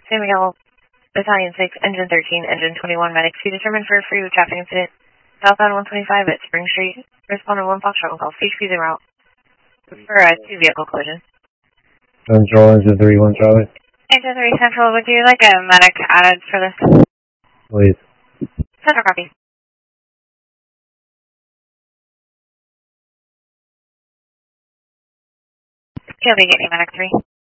San Miguel, Battalion 6, Engine 13, Engine 21, medic to be determined for a freeway traffic incident. Southbound 125 at Spring Street. Respondent 1 Foxtrot on call. HP 0 out. For a 2-vehicle collision. Control, Engine 3-1 Charlie. Engine 3 Central, would you like a medic added for this? Please. Central copy. You'll be getting medic 3.